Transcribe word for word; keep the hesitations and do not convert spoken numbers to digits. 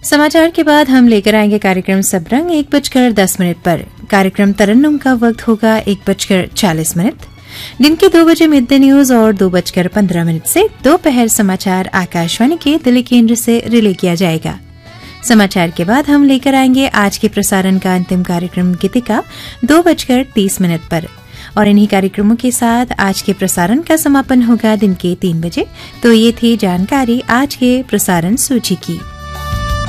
समाचार के बाद हम लेकर आएंगे कार्यक्रम सबरंग एक बजकर दस मिनट पर। कार्यक्रम तरन्नुम का वक्त होगा एक बजकर चालीस मिनट। दिन के दो बजे मिड डे न्यूज और दो बजकर पंद्रह मिनट से दोपहर समाचार आकाशवाणी के दिल्ली केंद्र से रिले किया जाएगा। समाचार के बाद हम लेकर आएंगे आज के प्रसारण का अंतिम कार्यक्रम गीतिका दो बजकर तीस मिनट पर। और इन्हीं कार्यक्रमों के साथ आज के प्रसारण का समापन होगा दिन के तीन बजे। तो ये थी जानकारी आज के प्रसारण सूची की।